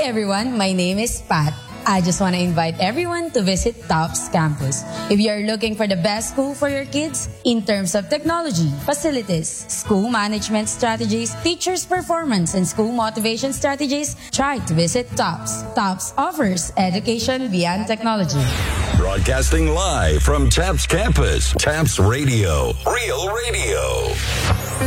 everyone, my name is Pat. I just want to invite everyone to visit TOPS campus. If you are looking for the best school for your kids in terms of technology, facilities, school management strategies, teachers' performance, and school motivation strategies, try to visit TOPS. TOPS offers education beyond technology. Broadcasting live from TAPS campus, TAPS Radio, Real Radio.